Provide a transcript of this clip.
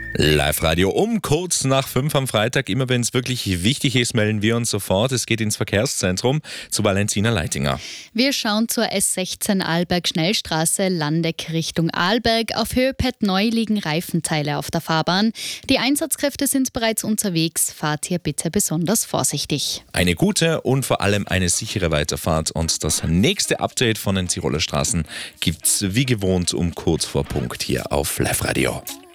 Live-Radio um kurz nach 5 am Freitag. Immer wenn es wirklich wichtig ist, melden wir uns sofort. Es geht ins Verkehrszentrum zu Valentina Leitinger. Wir schauen zur S16 Arlberg-Schnellstraße, Landeck Richtung Arlberg. Auf Höhe Pett Neu liegen Reifenteile auf der Fahrbahn. Die Einsatzkräfte sind bereits unterwegs. Fahrt hier bitte besonders vorsichtig. Eine gute und vor allem eine sichere Weiterfahrt. Und das nächste Update von den Tiroler Straßen gibt's wie gewohnt um kurz vor Punkt hier auf Live-Radio.